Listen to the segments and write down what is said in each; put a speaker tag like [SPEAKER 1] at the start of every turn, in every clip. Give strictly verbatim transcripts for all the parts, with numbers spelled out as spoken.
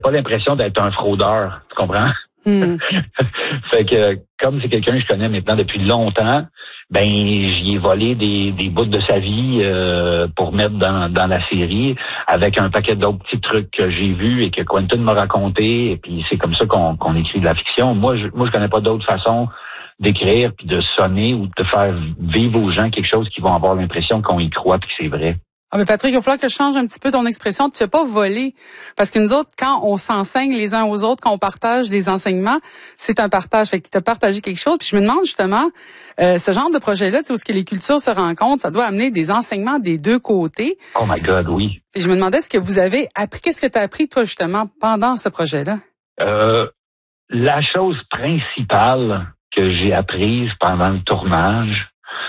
[SPEAKER 1] pas l'impression d'être un fraudeur, tu comprends?
[SPEAKER 2] Mm.
[SPEAKER 1] Fait que, comme c'est quelqu'un que je connais maintenant depuis longtemps, ben, j'y ai volé des, des bouts de sa vie euh, pour mettre dans, dans la série, avec un paquet d'autres petits trucs que j'ai vus et que Quentin m'a raconté, et puis c'est comme ça qu'on, qu'on écrit de la fiction. Moi, je, moi, je connais pas d'autre façon d'écrire puis de sonner ou de faire vivre aux gens quelque chose qui vont avoir l'impression qu'on y croit puis que c'est vrai.
[SPEAKER 2] Ah, mais Patrick, il va falloir que je change un petit peu ton expression. Tu n'as pas volé. Parce que nous autres, quand on s'enseigne les uns aux autres, quand on partage des enseignements, c'est un partage. Fait que tu as partagé quelque chose. Puis je me demande justement, euh, ce genre de projet-là, tu sais, où est-ce que les cultures se rencontrent, ça doit amener des enseignements des deux côtés.
[SPEAKER 1] Oh my God, oui.
[SPEAKER 2] Puis je me demandais ce que vous avez appris. Qu'est-ce que tu as appris, toi, justement, pendant ce projet-là?
[SPEAKER 1] Euh, la chose principale que j'ai apprise pendant le tournage,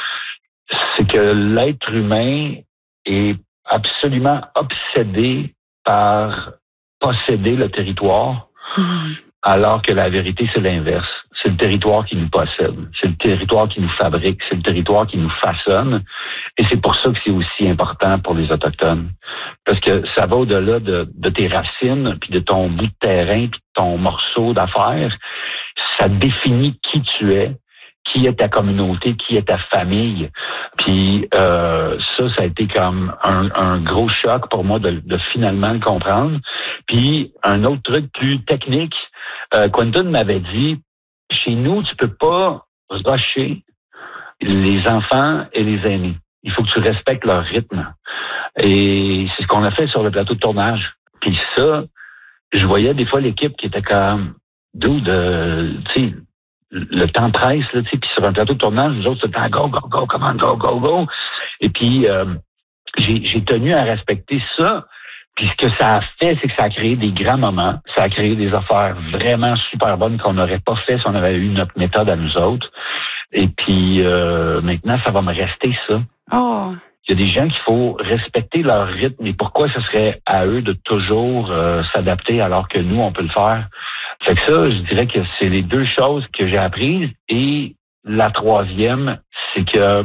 [SPEAKER 1] c'est que l'être humain est absolument obsédé par posséder le territoire, mmh. alors que la vérité, c'est l'inverse. C'est le territoire qui nous possède. C'est le territoire qui nous fabrique. C'est le territoire qui nous façonne. Et c'est pour ça que c'est aussi important pour les Autochtones. Parce que ça va au-delà de, de tes racines, puis de ton bout de terrain, puis de ton morceau d'affaires. Ça définit qui tu es, qui est ta communauté, qui est ta famille. Puis euh, ça, ça a été comme un, un gros choc pour moi de, de finalement le comprendre. Puis un autre truc plus technique, euh, Quentin m'avait dit, chez nous, tu peux pas rusher les enfants et les aînés. Il faut que tu respectes leur rythme. Et c'est ce qu'on a fait sur le plateau de tournage. Puis ça, je voyais des fois l'équipe qui était comme, dude, euh, tu sais, le temps presse, là, tu sais, puis sur un plateau de tournage, nous autres, c'est le temps, go, go, go, come on, go, go, go. Et puis, euh, j'ai, j'ai tenu à respecter ça. Puis ce que ça a fait, c'est que ça a créé des grands moments. Ça a créé des affaires vraiment super bonnes qu'on n'aurait pas fait si on avait eu notre méthode à nous autres. Et puis, euh, maintenant, ça va me rester ça.
[SPEAKER 2] Oh.
[SPEAKER 1] Il y a des gens qu'il faut respecter leur rythme. Et pourquoi ce serait à eux de toujours euh, s'adapter alors que nous, on peut le faire? Fait que ça, je dirais que c'est les deux choses que j'ai apprises. Et la troisième, c'est que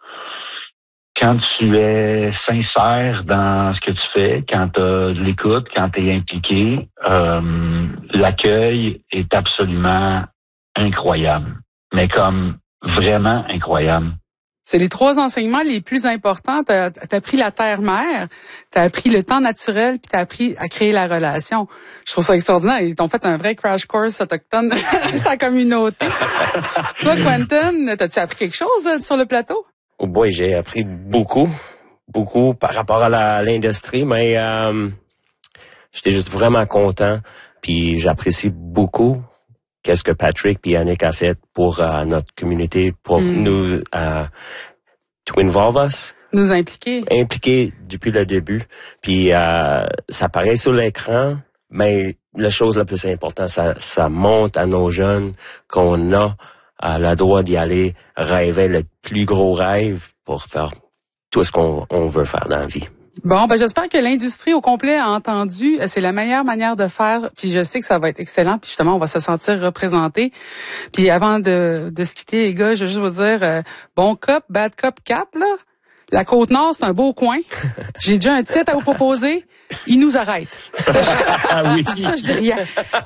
[SPEAKER 1] quand tu es sincère dans ce que tu fais, quand tu as de l'écoute, quand tu es impliqué, euh, l'accueil est absolument incroyable. Mais comme vraiment incroyable.
[SPEAKER 2] C'est les trois enseignements les plus importants. Tu as appris la terre-mère, tu as appris le temps naturel, puis tu as appris à créer la relation. Je trouve ça extraordinaire. Ils t'ont fait un vrai crash course autochtone de sa communauté. Toi, Quentin, as-tu appris quelque chose sur le plateau?
[SPEAKER 3] Oh boy, j'ai appris beaucoup, beaucoup par rapport à la, l'industrie, mais euh, j'étais juste vraiment content, puis j'apprécie beaucoup qu'est-ce que Patrick et Yannick a fait pour euh, notre communauté, pour mm. nous euh, to involve us.
[SPEAKER 2] Nous impliquer.
[SPEAKER 3] Impliquer depuis le début. Puis euh, ça paraît sur l'écran, mais la chose la plus importante, ça, ça montre à nos jeunes qu'on a euh, le droit d'y aller rêver le plus gros rêve pour faire tout ce qu'on on veut faire dans la vie.
[SPEAKER 2] Bon, ben j'espère que l'industrie au complet a entendu. C'est la meilleure manière de faire. Puis je sais que ça va être excellent. Puis justement, on va se sentir représenté. Puis avant de, de se quitter, les gars, je veux juste vous dire, euh, bon cop, bad cop quatre, là. La Côte-Nord, c'est un beau coin. J'ai déjà un titre à vous proposer. Ils nous arrêtent.
[SPEAKER 1] Ah oui.
[SPEAKER 2] Ça, je dis rien.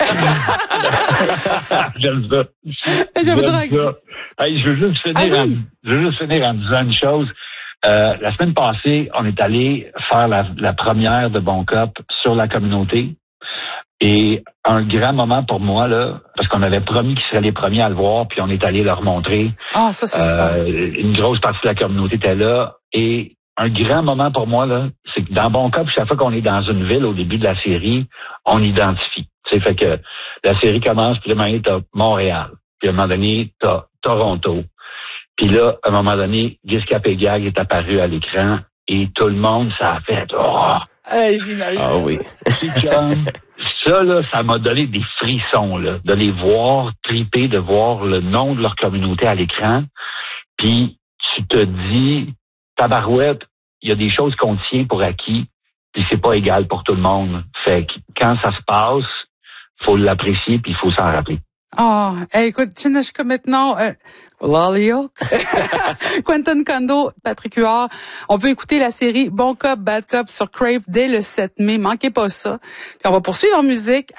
[SPEAKER 1] J'aime ça.
[SPEAKER 2] Je
[SPEAKER 1] J'aime
[SPEAKER 2] voudrais...
[SPEAKER 1] ça. Hey, je veux juste finir,
[SPEAKER 2] ah,
[SPEAKER 1] en,
[SPEAKER 2] oui.
[SPEAKER 1] je veux juste finir en disant une chose. Euh, la semaine passée, on est allé faire la, la première de Bon Cop sur la communauté. Et un grand moment pour moi, là, parce qu'on avait promis qu'ils seraient les premiers à le voir, puis on est allé leur montrer.
[SPEAKER 2] Ah, ça, c'est
[SPEAKER 1] euh,
[SPEAKER 2] super.
[SPEAKER 1] Une grosse partie de la communauté était là. Et un grand moment pour moi, là, c'est que dans Bon Cop, chaque fois qu'on est dans une ville au début de la série, on identifie. C'est fait que la série commence, puis à un moment donné, t'as Montréal. Puis à un moment donné, t'as Toronto. Puis là, à un moment donné, Guiscapéguag est apparu à l'écran et tout le monde, ça a fait oh!
[SPEAKER 2] Euh, j'imagine.
[SPEAKER 3] Ah oui.
[SPEAKER 1] Comme, ça, là, ça m'a donné des frissons, là, de les voir triper, de voir le nom de leur communauté à l'écran. Puis tu te dis, tabarouette, il y a des choses qu'on tient pour acquis, puis c'est pas égal pour tout le monde. Fait que quand ça se passe, faut l'apprécier puis il faut s'en rappeler.
[SPEAKER 2] Oh, hey, écoute, Chinashka maintenant, euh, Lolioc, Quentin Kondo, Patrick Huard. On peut écouter la série Bon Cop, Bad Cop sur Crave dès le sept mai. Manquez pas ça. Puis on va poursuivre en musique